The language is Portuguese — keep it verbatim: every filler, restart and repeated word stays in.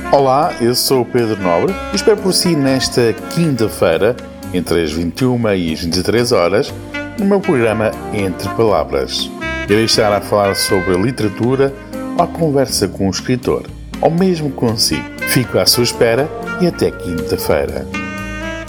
Olá, eu sou o Pedro Nobre e espero por si nesta quinta-feira, entre as vinte e uma e as vinte e três horas, no meu programa Entre Palavras. Irei estar a falar sobre literatura ou a conversa com o escritor, ou mesmo consigo. Fico à sua espera e até quinta-feira.